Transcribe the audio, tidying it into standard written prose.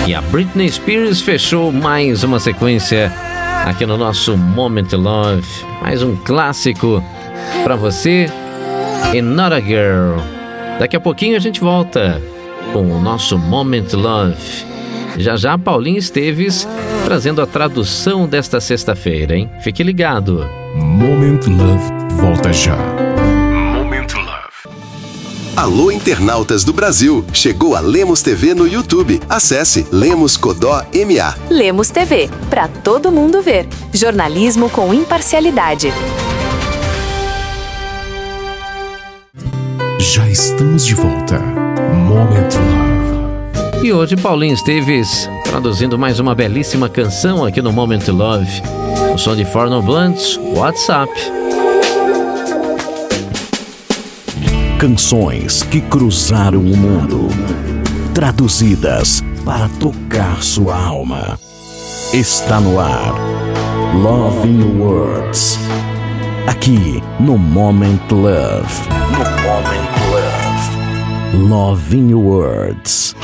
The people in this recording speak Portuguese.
E a Britney Spears fechou mais uma sequência aqui no nosso Moment Love. Mais um clássico pra você, Not a Girl. Daqui a pouquinho a gente volta com o nosso Moment Love. Já já Paulinho Esteves trazendo a tradução desta sexta-feira, hein? Fique ligado. Moment Love volta já. Alô, internautas do Brasil! Chegou a Lemos TV no YouTube. Acesse Lemos Codó MA. Lemos TV, pra todo mundo ver. Jornalismo com imparcialidade. Já estamos de volta. Moment Love. E hoje Paulinho Esteves traduzindo mais uma belíssima canção aqui no Moment Love. O som de Four Non Blondes, WhatsApp. Canções que cruzaram o mundo, traduzidas para tocar sua alma. Está no ar Love in Words, aqui no Moment Love. No Moment Love. Love in Words.